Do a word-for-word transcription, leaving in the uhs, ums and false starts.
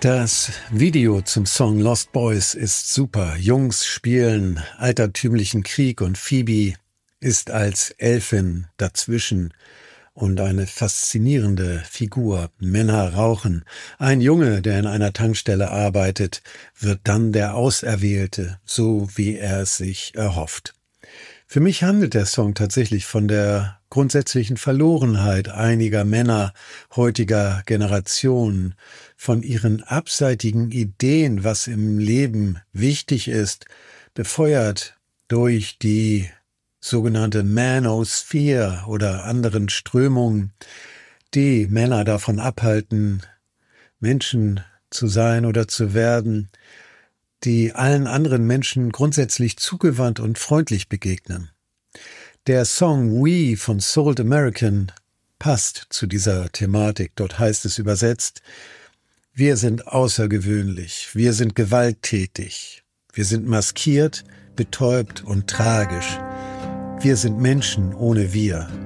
Das Video zum Song Lost Boys ist super. Jungs spielen altertümlichen Krieg und Phoebe ist als Elfin dazwischen und eine faszinierende Figur. Männer rauchen. Ein Junge, der in einer Tankstelle arbeitet, wird dann der Auserwählte, so wie er es sich erhofft. Für mich handelt der Song tatsächlich von der grundsätzlichen Verlorenheit einiger Männer heutiger Generationen, von ihren abseitigen Ideen, was im Leben wichtig ist, befeuert durch die sogenannte Manosphere oder anderen Strömungen, die Männer davon abhalten, Menschen zu sein oder zu werden, die allen anderen Menschen grundsätzlich zugewandt und freundlich begegnen. Der Song We von Sold American passt zu dieser Thematik. Dort heißt es übersetzt: Wir sind außergewöhnlich, wir sind gewalttätig, wir sind maskiert, betäubt und tragisch. Wir sind Menschen ohne Wir.